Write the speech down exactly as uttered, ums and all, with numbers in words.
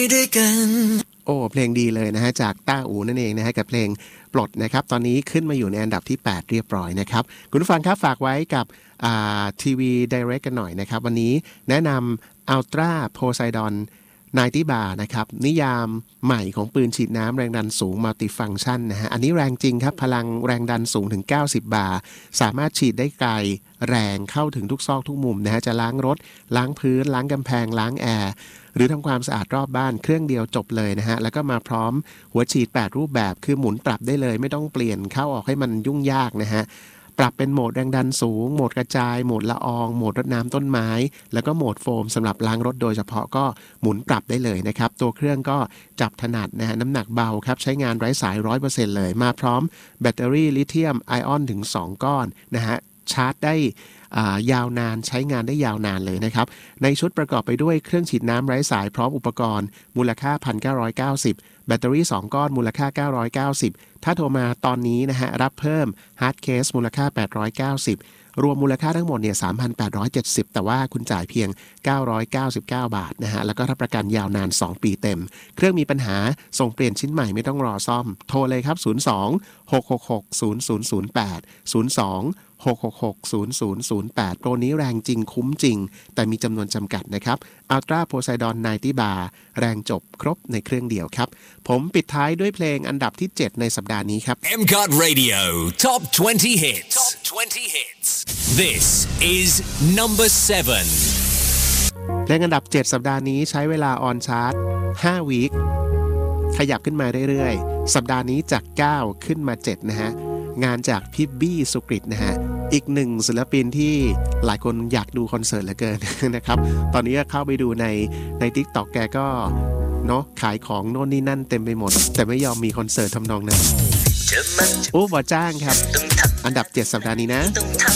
ด้วยกันโอ้เพลงดีเลยนะฮะจากต้าอูนั่นเองนะฮะกับเพลงปลดนะครับตอนนี้ขึ้นมาอยู่ในอันดับที่แปดเรียบร้อยนะครับคุณผู้ฟังครับฝากไว้กับทีวีไดเรกกันหน่อยนะครับวันนี้แนะนำ Ultra Poseidon ไนน์ตี้ Bar นะครับนิยามใหม่ของปืนฉีดน้ำแรงดันสูง Multifunction นะฮะอันนี้แรงจริงครับพลังแรงดันสูงถึงเก้าสิบบาร์สามารถฉีดได้ไกลแรงเข้าถึงทุกซอกทุกมุมนะฮะจะล้างรถล้างพื้นล้างกำแพงล้างแอร์หรือทำความสะอาดรอบบ้านเครื่องเดียวจบเลยนะฮะแล้วก็มาพร้อมหัวฉีดแปดรูปแบบคือหมุนปรับได้เลยไม่ต้องเปลี่ยนเข้าออกให้มันยุ่งยากนะฮะปรับเป็นโหมดแรงดันสูงโหมดกระจายโหมดละอองโหมดรดน้ำต้นไม้แล้วก็โหมดโฟมสำหรับล้างรถโดยเฉพาะก็หมุนปรับได้เลยนะครับตัวเครื่องก็จับถนัดนะฮะน้ำหนักเบาครับใช้งานไร้สาย ร้อยเปอร์เซ็นต์ เลยมาพร้อมแบตเตอรี่ลิเธียมไอออนถึงสองก้อนนะฮะชาร์จได้ยาวนานใช้งานได้ยาวนานเลยนะครับในชุดประกอบไปด้วยเครื่องฉีดน้ำไร้สายพร้อมอุปกรณ์มูลค่า หนึ่งพันเก้าร้อยเก้าสิบ แบตเตอรี่สองก้อนมูลค่าเก้าร้อยเก้าสิบถ้าโทรมาตอนนี้นะฮะรับเพิ่มฮาร์ดเคสมูลค่าแปดร้อยเก้าสิบรวมมูลค่าทั้งหมดเนี่ย สามพันแปดร้อยเจ็ดสิบ แต่ว่าคุณจ่ายเพียงเก้าร้อยเก้าสิบเก้าบาทนะฮะแล้วก็รับประกันยาวนานสองปีเต็มเครื่องมีปัญหาส่งเปลี่ยนชิ้นใหม่ไม่ต้องรอซ่อมโทรเลยครับศูนย์ สอง หก หก หก ศูนย์ ศูนย์ ศูนย์ แปด ศูนย์ สอง หก หก หก ศูนย์ ศูนย์ ศูนย์ แปดโปรนี้แรงจริงคุ้มจริงแต่มีจำนวนจำกัดนะครับ Ultra Poseidon ไนน์ตี้ Bar แรงจบครบในเครื่องเดียวครับผมปิดท้ายด้วยเพลงอันดับที่เจ็ดในสัปดาห์นี้ครับเอ็ม ซี โอ ที Radio Top twenty Hits Top twenty Hits This is number seven เพลงอันดับเจ็ดสัปดาห์นี้ใช้เวลาออนชาร์ตห้าวีคขยับขึ้นมาเรื่อยๆสัปดาห์นี้จากเก้าขึ้นมาเจ็ดนะฮะงานจากพี่บี้สุกฤตนะฮะอีกหนึ่งศิลปินที่หลายคนอยากดูคอนเสิร์ตเหลือเกิน นะครับตอนนี้เข้าไปดูในใน TikTok แกก็เนาะขายของโน่นนี่นั่นเต็มไปหมดแต่ไม่ยอมมีคอนเสิร์ตทำนองนั้นโอ้บ่จ้างครับอันดับเจ็ดสัปดาห์นี้นะ